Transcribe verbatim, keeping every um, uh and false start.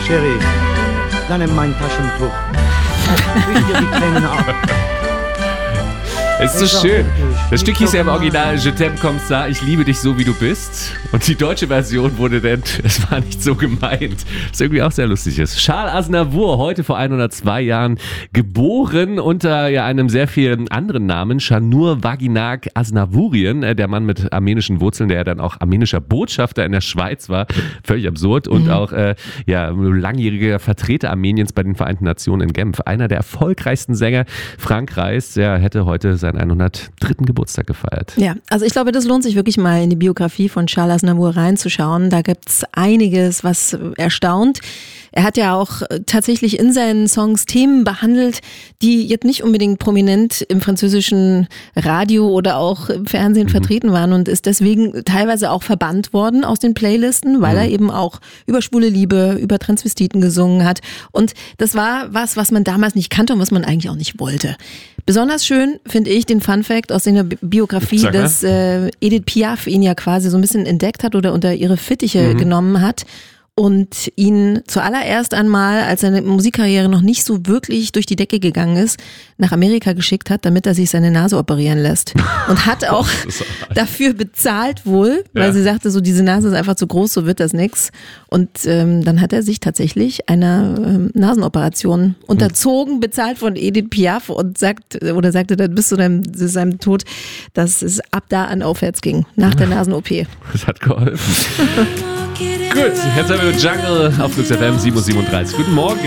Chérie, dann nimm mein Taschentuch. Wisch dir die Tränen ab. Es ist so schön. Das Stück hieß ja im Original Je t'aime comme ça, ich liebe dich so wie du bist. Und die deutsche Version wurde dann, es war nicht so gemeint. Was irgendwie auch sehr lustig ist. Charles Aznavour, heute vor hundertzwei Jahren geboren unter ja, einem sehr vielen anderen Namen. Şanur Vaginak Aznavourian, der Mann mit armenischen Wurzeln, der ja dann auch armenischer Botschafter in der Schweiz war. Völlig absurd. Und mhm. auch äh, ja, langjähriger Vertreter Armeniens bei den Vereinten Nationen in Genf. Einer der erfolgreichsten Sänger Frankreichs. Der hätte heute seinen hundertdritten Geburtstag gefeiert. Ja, also ich glaube, das lohnt sich wirklich mal in die Biografie von Charles Aznavour reinzuschauen. Da gibt es einiges, was erstaunt. Er hat ja auch tatsächlich in seinen Songs Themen behandelt, die jetzt nicht unbedingt prominent im französischen Radio oder auch im Fernsehen mhm. vertreten waren und ist deswegen teilweise auch verbannt worden aus den Playlisten, weil mhm. er eben auch über schwule Liebe, über Transvestiten gesungen hat. Und das war was, was man damals nicht kannte und was man eigentlich auch nicht wollte. Besonders schön finde ich den Funfact aus der Biografie, dass äh, Edith Piaf ihn ja quasi so ein bisschen entdeckt hat oder unter ihre Fittiche mhm. genommen hat und ihn zuallererst einmal, als seine Musikkarriere noch nicht so wirklich durch die Decke gegangen ist, nach Amerika geschickt hat, damit er sich seine Nase operieren lässt. Und hat auch dafür bezahlt wohl, weil ja. sie sagte, so diese Nase ist einfach zu groß, so wird das nix. Und ähm, dann hat er sich tatsächlich einer ähm, Nasenoperation unterzogen, bezahlt von Edith Piaf und sagt oder sagte dann bis zu seinem, zu seinem Tod, dass es ab da an aufwärts ging, nach der Nasen-O P. Das hat geholfen. Gut, jetzt haben wir Jungle auf Flux F M sieben Uhr siebenunddreißig. Guten Morgen.